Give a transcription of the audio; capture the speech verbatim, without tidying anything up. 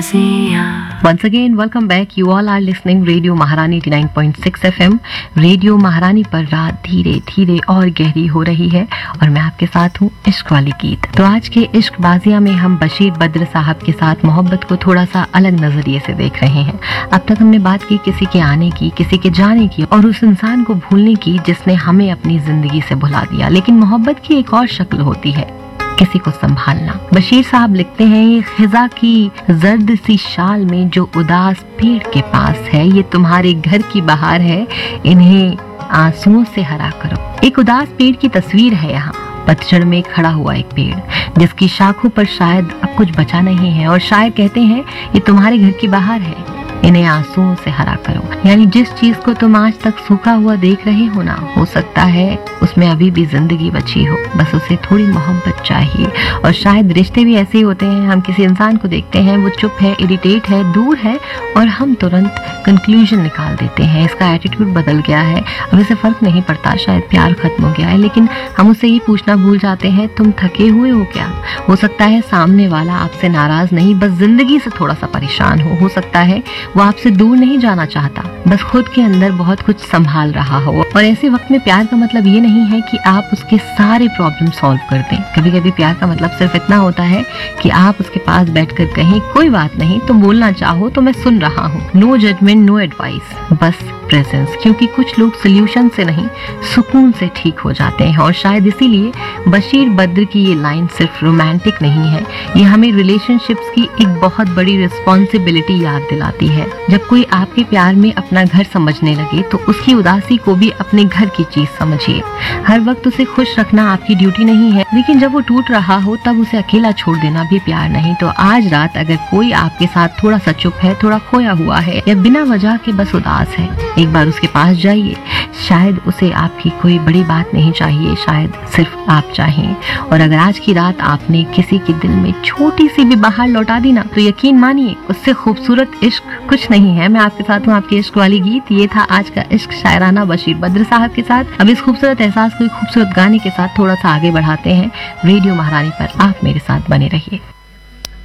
Once again, welcome back. You all are listening Radio Maharani eighty nine point six F M. Radio महारानी पर रात धीरे धीरे और गहरी हो रही है और मैं आपके साथ हूँ इश्क वाली गीत। तो आज के इश्क बाजियां में हम बशीर बद्र साहब के साथ मोहब्बत को थोड़ा सा अलग नजरिए से देख रहे हैं। अब तक हमने बात की किसी के आने की, किसी के जाने की और उस इंसान को भूलने की जिसने हमें अपनी जिंदगी से भुला दिया। लेकिन मोहब्बत की एक और शक्ल होती है, किसी को संभालना। बशीर साहब लिखते हैं, ये खिजा की जर्द सी शाल में जो उदास पेड़ के पास है, ये तुम्हारे घर की बहार है, इन्हें आंसुओं से हरा करो। एक उदास पेड़ की तस्वीर है यहाँ, पतझड़ में खड़ा हुआ एक पेड़ जिसकी शाखों पर शायद अब कुछ बचा नहीं है और शायद कहते हैं ये तुम्हारे घर की बहार है, इन्हें आंसुओं से हरा करो। यानी जिस चीज को तुम आज तक सूखा हुआ देख रहे हो ना, हो सकता है उसमें अभी भी जिंदगी बची हो, बस उसे थोड़ी मोहब्बत चाहिए। और शायद रिश्ते भी ऐसे ही होते हैं, हम किसी इंसान को देखते हैं, वो चुप है, इरिटेट है, दूर है और हम तुरंत कंक्लूजन निकाल देते हैं, इसका एटीट्यूड बदल गया है, अब इसे फर्क नहीं पड़ता, शायद प्यार खत्म हो गया है। लेकिन हम उससे ये पूछना भूल जाते हैं, तुम थके हुए हो क्या? हो सकता है सामने वाला आपसे नाराज नहीं, बस जिंदगी से थोड़ा सा परेशान हो। हो सकता है वो आपसे दूर नहीं जाना चाहता, बस खुद के अंदर बहुत कुछ संभाल रहा हो। और ऐसे वक्त में प्यार का मतलब ये नहीं है कि आप उसके सारे प्रॉब्लम सॉल्व कर दें। कभी कभी प्यार का मतलब सिर्फ इतना होता है कि आप उसके पास बैठकर कहें, कोई बात नहीं, तुम बोलना चाहो तो मैं सुन रहा हूँ। नो जजमेंट, नो एडवाइस, बस प्रेजेंस। क्योंकि कुछ लोग सोल्यूशन से नहीं, सुकून से ठीक हो जाते हैं। और शायद इसीलिए बशीर बद्र की ये लाइन सिर्फ रोमांटिक नहीं है, ये हमें रिलेशनशिप्स की एक बहुत बड़ी रिस्पॉन्सिबिलिटी याद दिलाती है। जब कोई आपके प्यार में अपना घर समझने लगे तो उसकी उदासी को भी अपने घर की चीज समझिए। हर वक्त उसे खुश रखना आपकी ड्यूटी नहीं है, लेकिन जब वो टूट रहा हो तब उसे अकेला छोड़ देना भी प्यार नहीं। तो आज रात अगर कोई आपके साथ थोड़ा सा चुप है, थोड़ा खोया हुआ है या बिना वजह के बस उदास है, एक बार उसके पास जाइए। शायद उसे आपकी कोई बड़ी बात नहीं चाहिए, शायद सिर्फ आप चाहिए। और अगर आज की रात आपने किसी के दिल में छोटी सी भी बहार लौटा दी ना, तो यकीन मानिए उससे खूबसूरत इश्क कुछ नहीं है। मैं आपके साथ हूँ, आपकी इश्क वाली गीत। ये था आज का इश्क शायराना बशीर बद्र साहब के साथ। अब इस खूबसूरत एहसास को खूबसूरत गाने के साथ थोड़ा सा आगे बढ़ाते हैं। रेडियो महारानी पर आप मेरे साथ बने रहिए।